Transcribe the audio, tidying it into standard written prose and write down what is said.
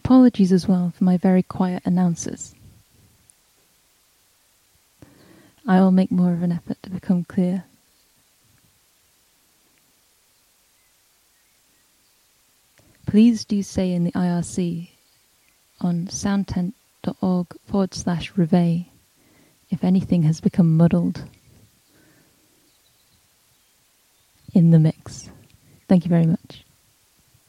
Apologies as well for my very quiet announcers. I will make more of an effort to become clear. Please do say in the IRC on soundtent.org/reveille if anything has become muddled in the mix. Thank you very much.